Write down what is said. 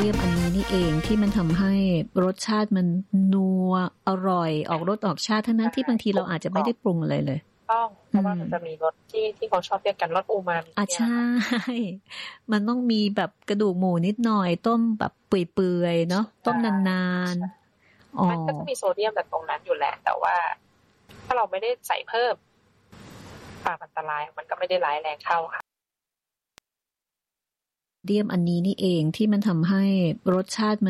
เดียมอันนี้นี่เองที่มันทำให้รสชาติมันนัวอร่อยออกรสออกชาติทั้งนั้นที่บางทีเราอาจจะไม่ได้ปรุงอะไรเลยต้องเพราะว่ามันจะมีรสที่เขาชอบเรียกกันรสอูมามิใช่มันต้องมีแบบกระดูกหมูนิดหน่อยต้มแบบเปื่อยๆเนาะต้มนานๆมันก็จะมีโซเดียมแบบตรงนั้นอยู่แหละแต่ว่าถ้าเราไม่ได้ใส่เพิ่มความอันตรายมันก็ไม่ได้ร้ายแรงเท่าค่ะเดียมอันนี้นี่เองที่มันทำให้รสชาติ